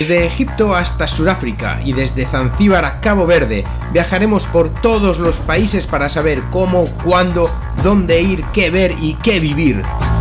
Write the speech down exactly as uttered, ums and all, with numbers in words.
Desde Egipto hasta Sudáfrica y desde Zanzíbar a Cabo Verde viajaremos por todos los países para saber cómo, cuándo, dónde ir, qué ver y qué vivir.